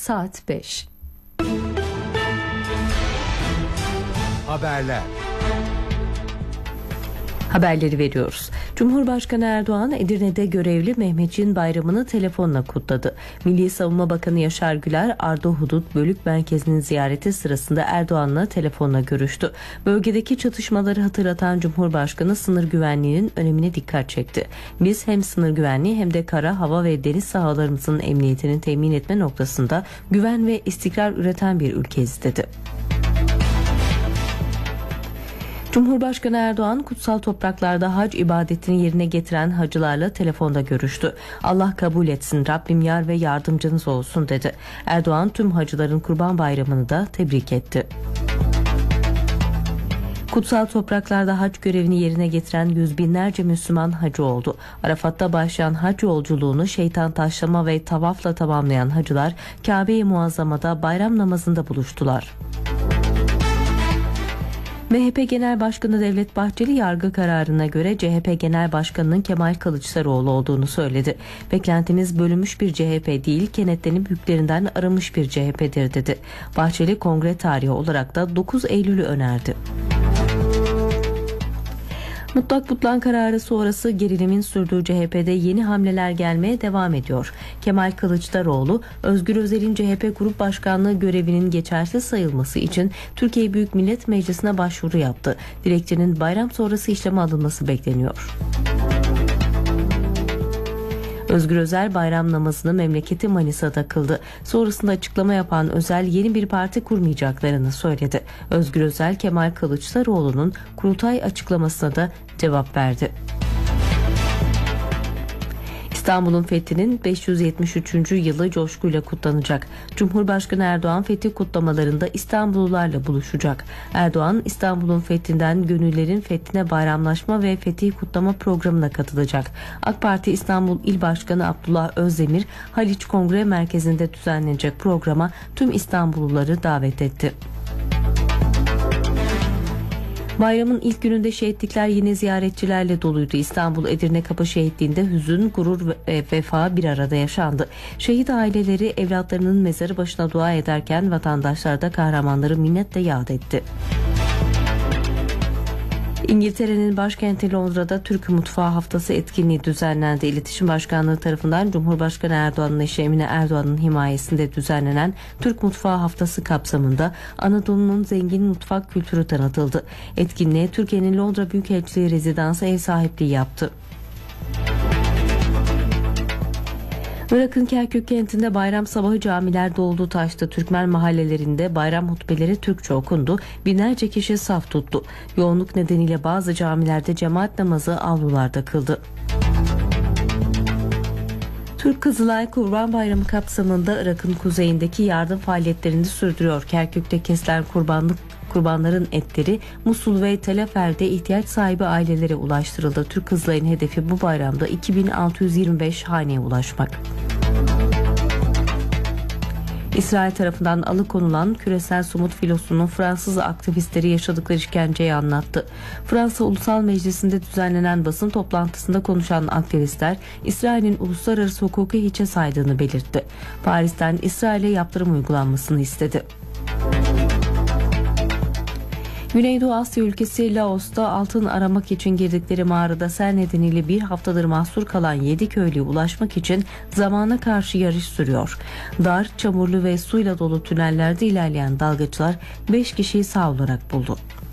saat 5. Haberler. Haberleri veriyoruz. Cumhurbaşkanı Erdoğan Edirne'de görevli Mehmetçiğin bayramını telefonla kutladı. Milli Savunma Bakanı Yaşar Güler, Arda Hudut Bölük Merkezi'nin ziyareti sırasında Erdoğan'la telefonla görüştü. Bölgedeki çatışmaları hatırlatan Cumhurbaşkanı sınır güvenliğinin önemine dikkat çekti. Biz hem sınır güvenliği hem de kara, hava ve deniz sahalarımızın emniyetini temin etme noktasında güven ve istikrar üreten bir ülkeyiz dedi. Cumhurbaşkanı Erdoğan kutsal topraklarda hac ibadetini yerine getiren hacılarla telefonda görüştü. Allah kabul etsin, Rabbim yar ve yardımcınız olsun dedi. Erdoğan tüm hacıların Kurban Bayramı'nı da tebrik etti. Kutsal topraklarda hac görevini yerine getiren yüz binlerce Müslüman hacı oldu. Arafat'ta başlayan hac yolculuğunu şeytan taşlama ve tavafla tamamlayan hacılar Kabe-i Muazzama'da bayram namazında buluştular. MHP Genel Başkanı Devlet Bahçeli yargı kararına göre CHP Genel Başkanı'nın Kemal Kılıçdaroğlu olduğunu söyledi. Beklentimiz bölünmüş bir CHP değil, kenetlenip yüklerinden arınmış bir CHP'dir dedi. Bahçeli kongre tarihi olarak da 9 Eylül'ü önerdi. Mutlak butlan kararı sonrası gerilimin sürdüğü CHP'de yeni hamleler gelmeye devam ediyor. Kemal Kılıçdaroğlu, Özgür Özel'in CHP Grup Başkanlığı görevinin geçersiz sayılması için Türkiye Büyük Millet Meclisi'ne başvuru yaptı. Dilekçenin bayram sonrası işleme alınması bekleniyor. Özgür Özel bayram namazını memleketi Manisa'da kıldı. Sonrasında açıklama yapan Özel yeni bir parti kurmayacaklarını söyledi. Özgür Özel Kemal Kılıçdaroğlu'nun kurultay açıklamasına da cevap verdi. İstanbul'un fethinin 573. yılı coşkuyla kutlanacak. Cumhurbaşkanı Erdoğan fethi kutlamalarında İstanbullularla buluşacak. Erdoğan İstanbul'un fethinden gönüllerin fethine bayramlaşma ve fethi kutlama programına katılacak. AK Parti İstanbul İl Başkanı Abdullah Özdemir, Haliç Kongre Merkezi'nde düzenlenecek programa tüm İstanbulluları davet etti. Bayramın ilk gününde şehitlikler yine ziyaretçilerle doluydu. İstanbul Edirne Kapı Şehitliği'nde hüzün, gurur ve vefa bir arada yaşandı. Şehit aileleri evlatlarının mezarı başına dua ederken vatandaşlar da kahramanları minnetle yad etti. İngiltere'nin başkenti Londra'da Türk Mutfağı Haftası etkinliği düzenlendi. İletişim Başkanlığı tarafından Cumhurbaşkanı Erdoğan'ın eşi Emine Erdoğan'ın himayesinde düzenlenen Türk Mutfağı Haftası kapsamında Anadolu'nun zengin mutfak kültürü tanıtıldı. Etkinliğe Türkiye'nin Londra Büyükelçiliği Rezidansı ev sahipliği yaptı. Irak'ın Kerkük kentinde bayram sabahı camiler doldu taştı. Türkmen mahallelerinde bayram hutbeleri Türkçe okundu. Binlerce kişi saf tuttu. Yoğunluk nedeniyle bazı camilerde cemaat namazı avlularda kıldı. Türk Kızılay Kurban Bayramı kapsamında Irak'ın kuzeyindeki yardım faaliyetlerini sürdürüyor. Kerkük'te kesilen kurbanların etleri Musul ve Tel Afer'de ihtiyaç sahibi ailelere ulaştırıldı. Türk Kızılay'ın hedefi bu bayramda 2625 haneye ulaşmak. İsrail tarafından alıkonulan küresel somut filosunun Fransız aktivistleri yaşadıkları işkenceyi anlattı. Fransa Ulusal Meclisi'nde düzenlenen basın toplantısında konuşan aktivistler, İsrail'in uluslararası hukuku hiçe saydığını belirtti. Paris'ten İsrail'e yaptırım uygulanmasını istedi. Güneydoğu Asya ülkesi Laos'ta altın aramak için girdikleri mağarada sel nedeniyle bir haftadır mahsur kalan 7 köylüye ulaşmak için zamana karşı yarış sürüyor. Dar, çamurlu ve suyla dolu tünellerde ilerleyen dalgıçlar 5 kişiyi sağ olarak buldu.